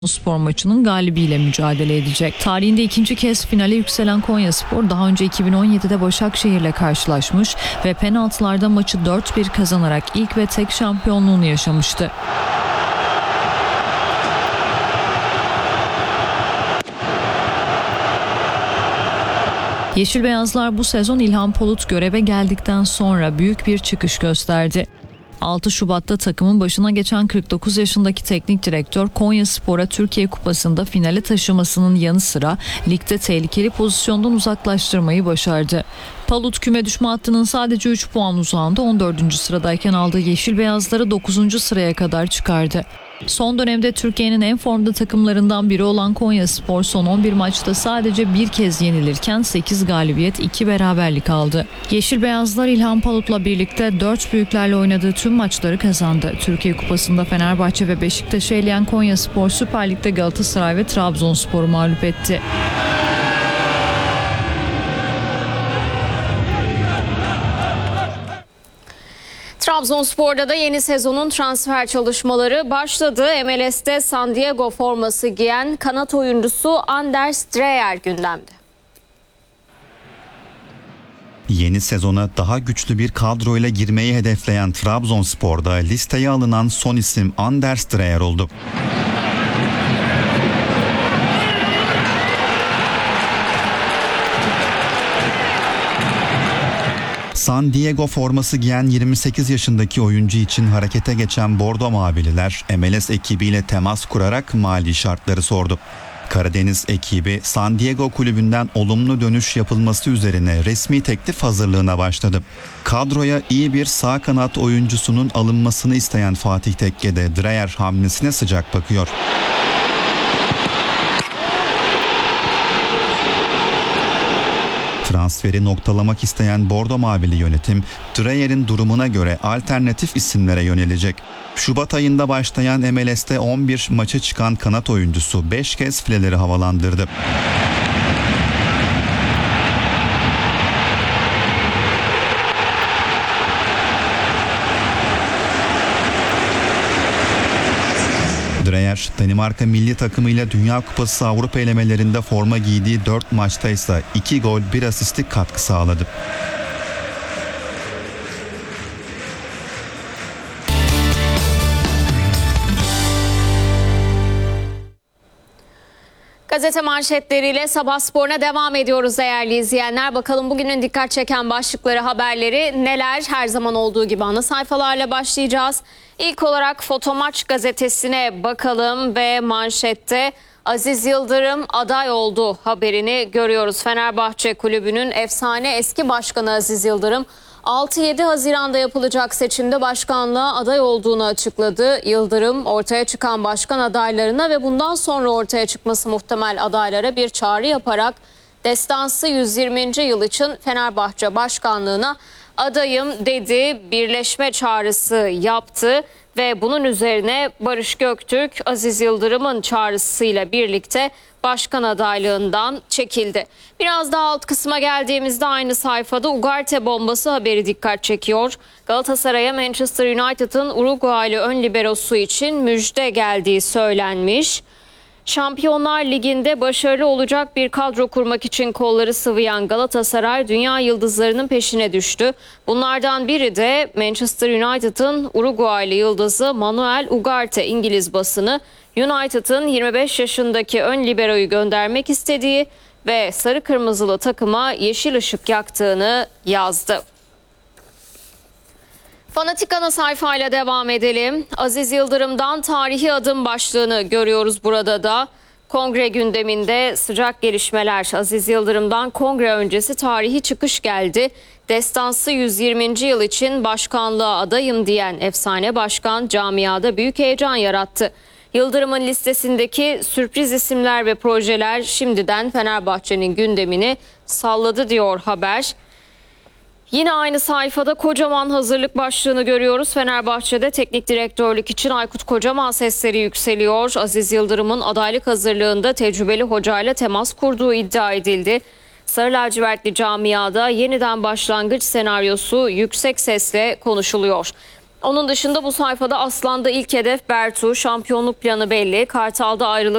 Spor maçının galibiyle mücadele edecek. Tarihinde ikinci kez finale yükselen Konyaspor daha önce 2017'de Başakşehir'le karşılaşmış ve penaltılarda maçı 4-1 kazanarak ilk ve tek şampiyonluğunu yaşamıştı. Yeşil Beyazlar bu sezon İlhan Palut göreve geldikten sonra büyük bir çıkış gösterdi. 6 Şubat'ta takımın başına geçen 49 yaşındaki teknik direktör Konyaspor'a Türkiye Kupası'nda finale taşımasının yanı sıra ligde tehlikeli pozisyondan uzaklaştırmayı başardı. Palut küme düşme hattının sadece 3 puan uzağında 14. sıradayken aldığı Yeşil Beyazları 9. sıraya kadar çıkardı. Son dönemde Türkiye'nin en formda takımlarından biri olan Konyaspor son 11 maçta sadece bir kez yenilirken 8 galibiyet 2 beraberlik aldı. Yeşil Beyazlar İlhan Palut'la birlikte 4 büyüklerle oynadığı tüm maçları kazandı. Türkiye Kupası'nda Fenerbahçe ve Beşiktaş'ı eleyen Konyaspor Süper Lig'de Galatasaray ve Trabzonspor'u mağlup etti. Trabzonspor'da da yeni sezonun transfer çalışmaları başladı. MLS'te San Diego forması giyen kanat oyuncusu Anders Dreyer gündemde. Yeni sezona daha güçlü bir kadroyla girmeyi hedefleyen Trabzonspor'da listeye alınan son isim Anders Dreyer oldu. San Diego forması giyen 28 yaşındaki oyuncu için harekete geçen Bordo Mavililer MLS ekibiyle temas kurarak mali şartları sordu. Karadeniz ekibi San Diego kulübünden olumlu dönüş yapılması üzerine resmi teklif hazırlığına başladı. Kadroya iyi bir sağ kanat oyuncusunun alınmasını isteyen Fatih Tekke de Dreyer hamlesine sıcak bakıyor. Transferi noktalamak isteyen Bordo Mavili yönetim, Dreyer'in durumuna göre alternatif isimlere yönelecek. Şubat ayında başlayan MLS'te 11 maça çıkan kanat oyuncusu 5 kez fileleri havalandırdı. Dreyer, Danimarka milli takımıyla Dünya Kupası Avrupa elemelerinde forma giydiği 4 maçta ise 2 gol 1 asistlik katkı sağladı. Gazete manşetleriyle Sabah Spor'una devam ediyoruz değerli izleyenler. Bakalım bugünün dikkat çeken başlıkları, haberleri neler? Her zaman olduğu gibi ana sayfalarla başlayacağız. İlk olarak Fotomaç gazetesine bakalım ve manşette Aziz Yıldırım aday oldu haberini görüyoruz. Fenerbahçe Kulübü'nün efsane eski başkanı Aziz Yıldırım 6-7 Haziran'da yapılacak seçimde başkanlığa aday olduğunu açıkladı. Yıldırım ortaya çıkan başkan adaylarına ve bundan sonra ortaya çıkması muhtemel adaylara bir çağrı yaparak destansı 120. yıl için Fenerbahçe başkanlığına adayım dedi. Birleşme çağrısı yaptı ve bunun üzerine Barış Göktürk Aziz Yıldırım'ın çağrısıyla birlikte başkan adaylığından çekildi. Biraz daha alt kısma geldiğimizde aynı sayfada Ugarte bombası haberi dikkat çekiyor. Galatasaray'a Manchester United'ın Uruguaylı ön liberosu için müjde geldiği söylenmiş. Şampiyonlar Ligi'nde başarılı olacak bir kadro kurmak için kolları sıvayan Galatasaray dünya yıldızlarının peşine düştü. Bunlardan biri de Manchester United'ın Uruguaylı yıldızı Manuel Ugarte. İngiliz basını United'ın 25 yaşındaki ön liberoyu göndermek istediği ve sarı kırmızılı takıma yeşil ışık yaktığını yazdı. Fanatik ana sayfayla devam edelim. Aziz Yıldırım'dan tarihi adım başlığını görüyoruz burada da. Kongre gündeminde sıcak gelişmeler. Aziz Yıldırım'dan kongre öncesi tarihi çıkış geldi. Destansı 120. yıl için başkanlığa adayım diyen efsane başkan camiada büyük heyecan yarattı. Yıldırım'ın listesindeki sürpriz isimler ve projeler şimdiden Fenerbahçe'nin gündemini salladı diyor haber. Yine aynı sayfada kocaman hazırlık başlığını görüyoruz. Fenerbahçe'de teknik direktörlük için Aykut Kocaman sesleri yükseliyor. Aziz Yıldırım'ın adaylık hazırlığında tecrübeli hocayla temas kurduğu iddia edildi. Sarı lacivertli camiada yeniden başlangıç senaryosu yüksek sesle konuşuluyor. Onun dışında bu sayfada Aslan'da ilk hedef Bertu, şampiyonluk planı belli. Kartal'da ayrılık